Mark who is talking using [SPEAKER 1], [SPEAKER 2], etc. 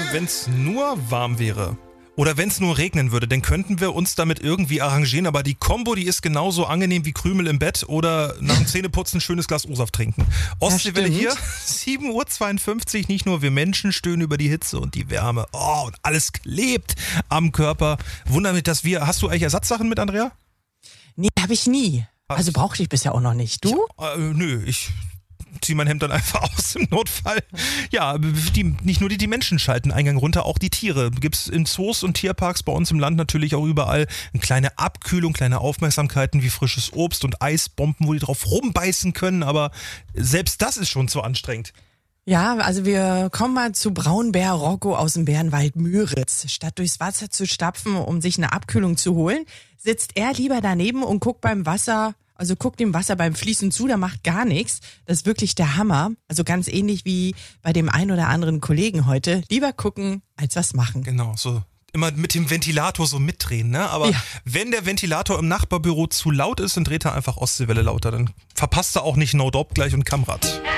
[SPEAKER 1] wenn es nur warm wäre oder wenn es nur regnen würde, dann könnten wir uns damit irgendwie arrangieren, aber die Kombo, die ist genauso angenehm wie Krümel im Bett oder nach dem Zähneputzen ein schönes Glas O-Saft trinken. Ostseewelle hier, 7:52 Uhr, nicht nur wir Menschen stöhnen über die Hitze und die Wärme. Oh, und alles klebt am Körper. Wunder mich, hast du eigentlich Ersatzsachen mit, Andrea?
[SPEAKER 2] Nee, habe ich nie. Also brauchte ich bisher auch noch nicht. Du?
[SPEAKER 1] Nö, ich zieh mein Hemd dann einfach aus im Notfall. Ja, nicht nur die Menschen schalten Eingang runter, auch die Tiere. Gibt's in Zoos und Tierparks bei uns im Land natürlich auch überall eine kleine Abkühlung, kleine Aufmerksamkeiten wie frisches Obst und Eisbomben, wo die drauf rumbeißen können, aber selbst das ist schon zu anstrengend.
[SPEAKER 2] Ja, also wir kommen mal zu Braunbär Rocco aus dem Bärenwald Müritz. Statt durchs Wasser zu stapfen, um sich eine Abkühlung zu holen, sitzt er lieber daneben und guckt dem Wasser beim Fließen zu, der macht gar nichts. Das ist wirklich der Hammer. Also ganz ähnlich wie bei dem ein oder anderen Kollegen heute. Lieber gucken, als was machen.
[SPEAKER 1] Genau, so immer mit dem Ventilator so mitdrehen, ne? Aber wenn der Ventilator im Nachbarbüro zu laut ist, dann dreht er einfach Ostseewelle lauter. Dann verpasst er auch nicht No Dope gleich und Kamrad.